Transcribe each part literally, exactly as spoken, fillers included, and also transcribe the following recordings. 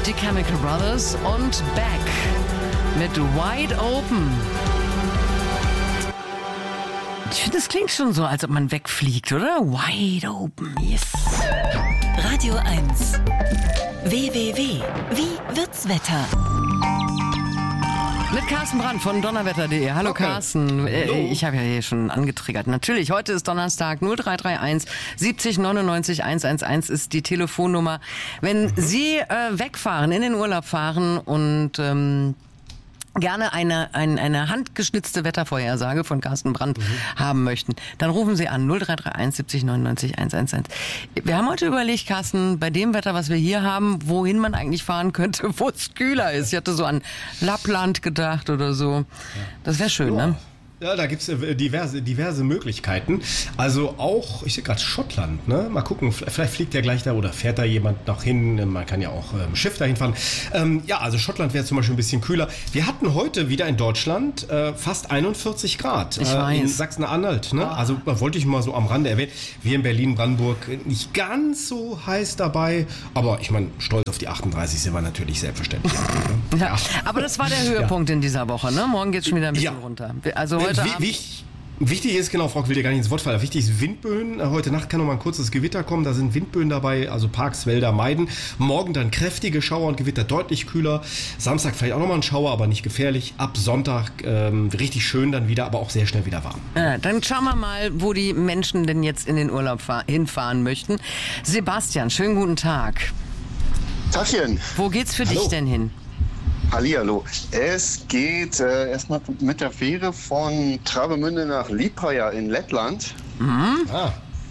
die Chemical Brothers und Beck mit Wide Open. Ich finde, es klingt schon so, als ob man wegfliegt, oder? Wide Open, yes. Radio eins. W W W. Wie wird's Wetter? Mit Carsten Brandt von donnerwetter punkt de. Hallo okay. Carsten. Äh, Hallo. Ich habe ja hier schon angetriggert. Natürlich, heute ist Donnerstag. null drei drei eins siebzig neunundneunzig hundertelf ist die Telefonnummer. Wenn mhm. Sie äh, wegfahren, in den Urlaub fahren und ähm, gerne eine, eine, eine handgeschnitzte Wettervorhersage von Carsten Brandt mhm. haben möchten, dann rufen Sie an null drei drei eins siebzig neunundneunzig hundertelf. Wir haben heute überlegt, Carsten, bei dem Wetter, was wir hier haben, wohin man eigentlich fahren könnte, wo es kühler ist. Ich hatte so an Lappland gedacht oder so. Das wäre schön, ja. ne? Ja, da gibt's diverse, diverse Möglichkeiten. Also auch, ich sehe gerade Schottland, ne? Mal gucken, vielleicht fliegt ja gleich da oder fährt da jemand noch hin. Man kann ja auch ähm, Schiff dahin fahren. Ähm, ja, also Schottland wäre zum Beispiel ein bisschen kühler. Wir hatten heute wieder in Deutschland äh, fast einundvierzig Grad. Ich äh, weiß. In Sachsen-Anhalt, ne? Oh. Also wollte ich mal so am Rande erwähnen. Wir in Berlin-Brandenburg nicht ganz so heiß dabei. Aber ich meine, stolz auf die achtunddreißig sind wir natürlich selbstverständlich. Ne? Ja, aber das war der Höhepunkt ja. in dieser Woche, ne? Morgen geht's schon wieder ein bisschen ja. runter. Also heute wie, wie ich, wichtig ist, genau, Frau, ich will dir gar nicht ins Wort fallen, wichtig ist Windböen. Heute Nacht kann noch mal ein kurzes Gewitter kommen, da sind Windböen dabei, also Parks, Wälder meiden. Morgen dann kräftige Schauer und Gewitter, deutlich kühler. Samstag vielleicht auch noch mal ein Schauer, aber nicht gefährlich. Ab Sonntag ähm, richtig schön dann wieder, aber auch sehr schnell wieder warm. Ja, dann schauen wir mal, wo die Menschen denn jetzt in den Urlaub fahr- hinfahren möchten. Sebastian, schönen guten Tag. Tachchen. Wo geht's für Hallo. dich denn hin? Hallihallo. Es geht äh, erstmal mit der Fähre von Travemünde nach Liepāja in Lettland. Mhm. Ah.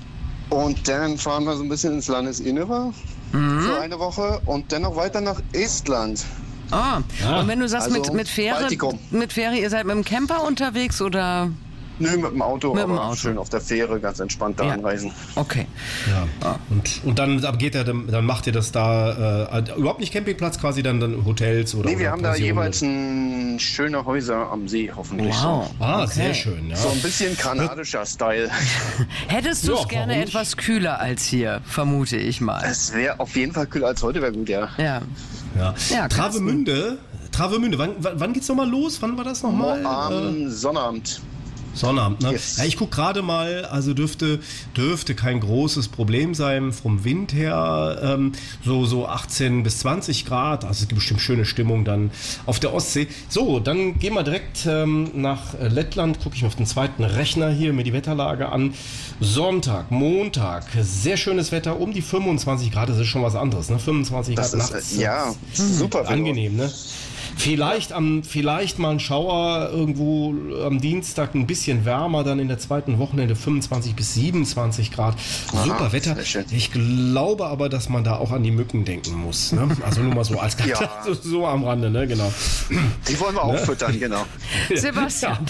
Und dann fahren wir so ein bisschen ins Landesinnere Mhm. für eine Woche und dann noch weiter nach Estland. Ah, Ah. und wenn du sagst, Also mit, mit Fähre, Baltikum. mit Fähre, ihr seid mit dem Camper unterwegs oder? Nö, mit dem Auto, Mit dem aber Auto. schön auf der Fähre, ganz entspannt da Ja. anreisen. Okay. Ja. Und, und dann aber geht er, dann, dann macht ihr das da äh, überhaupt nicht Campingplatz, quasi dann, dann Hotels oder Nee, wir oder haben da Pensionen? jeweils ein, schöne Häuser am See, hoffentlich. Wow. Ah, Okay. sehr schön. Ja. So, so ein bisschen kanadischer Style. Hättest du es Ja, gerne warum nicht? etwas kühler als hier, vermute ich mal. Es wäre auf jeden Fall kühler als heute, wäre gut, ja. Ja. Ja. Ja, Travemünde, Travemünde, wann, wann, wann geht's nochmal los? Wann war das nochmal? Am Sonnabend. Sonnabend, ne? Yes. Ja, ich gucke gerade mal, also dürfte, dürfte kein großes Problem sein vom Wind her, ähm, so, so achtzehn bis zwanzig Grad, also es gibt bestimmt schöne Stimmung dann auf der Ostsee. So, dann gehen wir direkt ähm, nach Lettland, gucke ich mir auf den zweiten Rechner hier mir die Wetterlage an. Sonntag, Montag, sehr schönes Wetter, um die fünfundzwanzig Grad, das ist schon was anderes, ne? fünfundzwanzig Das Grad ist, nachts. äh, ja, super. Angenehm, ne? Vielleicht, am, vielleicht mal ein Schauer irgendwo am Dienstag ein bisschen wärmer, dann in der zweiten Wochenende fünfundzwanzig bis siebenundzwanzig Grad. Super Aha, Wetter. sehr schön. Ich glaube aber, dass man da auch an die Mücken denken muss. Ne? Also nur mal so als Ja. so, so am Rande, ne? Genau. Die wollen wir auch füttern, genau. Sebastian,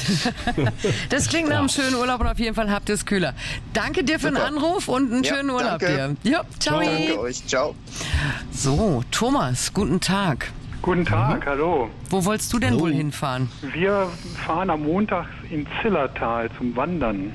das klingt nach einem schönen Urlaub und auf jeden Fall habt ihr es kühler. Danke dir für den Super. Anruf und einen Ja, schönen Urlaub danke. dir. Ja, ciao. Danke euch, ciao. So, Thomas, guten Tag. Guten Tag, hallo. Wo wolltest du denn Hallo. wohl hinfahren? Wir fahren am Montag ins Zillertal zum Wandern.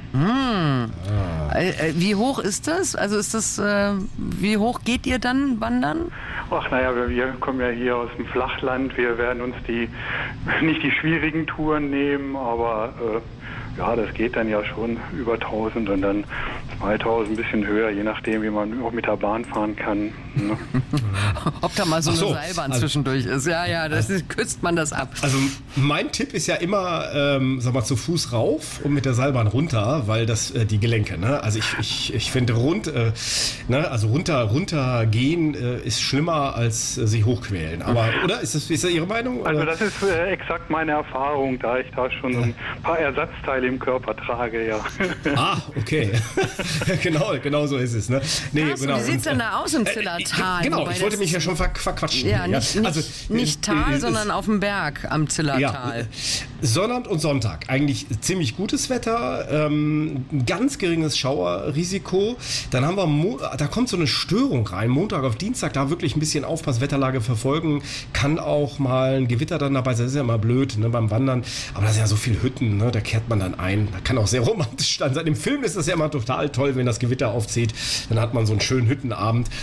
Äh, äh, wie hoch ist das? Also ist das, äh, wie hoch geht ihr dann wandern? Ach naja, wir, wir kommen ja hier aus dem Flachland. Wir werden uns die nicht die schwierigen Touren nehmen, aber äh, ja, das geht dann ja schon über tausend und dann zweitausend, ein bisschen höher, je nachdem, wie man auch mit der Bahn fahren kann. Ne? Ob da mal so, Ach so, eine Seilbahn also- zwischendurch ist. Ja, ja, das ist, kürzt man das ab. Also mein Tipp ist ja immer, ähm, sag mal, zu Fuß rauf und mit der Seilbahn runter, weil das äh, die Gelenke, ne? Also ich, ich, ich finde rund, äh, ne? Also runter, runter gehen äh, ist schlimmer als äh, sich hochquälen. Aber oder ist das, ist das Ihre Meinung? Also Oder? das ist äh, exakt meine Erfahrung, da ich da schon so ein paar Ersatzteile im Körper trage, ja. Ah, okay. genau, genau so ist es, ne? Nee, Carsten, wie sieht's denn da aus im Zillertal? Äh, genau, Wobei ich wollte das- mich ja schon ver verquatschen. Ja, hier, nicht, nicht, Also, nicht äh, Tal, äh, sondern auf dem Berg am Ja, Zillertal. Sonnabend und Sonntag eigentlich ziemlich gutes Wetter, ähm, ganz geringes Schauerrisiko. Dann haben wir, Mo da kommt so eine Störung rein, Montag auf Dienstag, da wirklich ein bisschen aufpassen, Wetterlage verfolgen, kann auch mal ein Gewitter dann dabei sein, das ist ja immer blöd, ne, beim Wandern, aber da sind ja so viele Hütten, ne, da kehrt man dann ein, da kann auch sehr romantisch dann sein. Im Film ist das ja immer total toll, wenn das Gewitter aufzieht, dann hat man so einen schönen Hüttenabend, vielleicht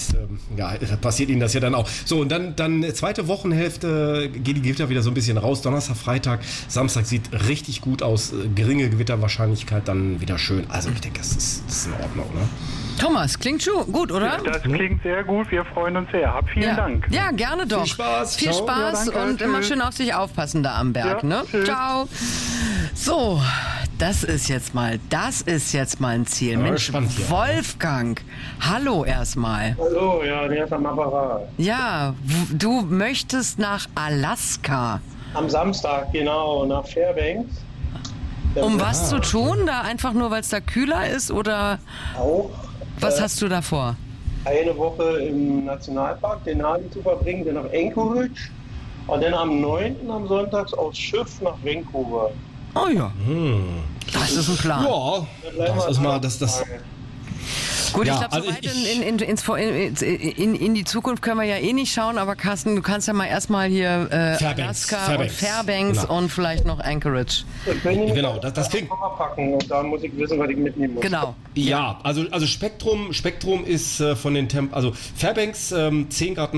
vielleicht ähm, ja, passiert Ihnen das ja dann auch. So, und dann, dann zweite Wochenhälfte geht die Gewitter wieder so ein bisschen raus. Donnerstag, Freitag, Samstag sieht richtig gut aus. Geringe Gewitterwahrscheinlichkeit, dann wieder schön. Also ich denke, das ist, das ist in Ordnung, ne? Thomas, klingt schon gut, oder? Ja, das klingt sehr gut. Wir freuen uns sehr. Hab vielen ja. Dank. Ja, gerne doch. Viel Spaß. Viel Ciao. Spaß Ja, danke. und Tschüss. immer schön auf sich aufpassen da am Berg, Ja, ne? tschüss. Ciao. So, das ist jetzt mal, das ist jetzt mal ein Ziel. Ja, Mensch, spannend hier. Wolfgang, hallo erstmal. Hallo, ja, der ist am Apparat. Ja, w- du möchtest nach Alaska. Am Samstag, genau, nach Fairbanks. Um was zu tun? Da einfach nur, weil es da kühler ist oder Auch was äh, hast du da vor? eine Woche im Nationalpark Denali zu verbringen, dann nach Anchorage und dann am neunten am Sonntags aufs Schiff nach Vancouver. Oh ja, das ist ein Plan. Ja, das ist mal, das, das, Gut, Ja, ich glaube, also so weit ich- in, in, ins, in, in, in die Zukunft können wir ja eh nicht schauen, aber Carsten, du kannst ja mal erstmal hier äh, Fairbanks, Alaska Fairbanks, und Fairbanks genau. und vielleicht noch Anchorage. Ich will nämlich Genau, das- das klingt- Koffer packen und da muss ich wissen, was ich mitnehmen muss. Genau. ja, also, also Spektrum, Spektrum ist äh, von den Temp, also Fairbanks ähm, zehn Grad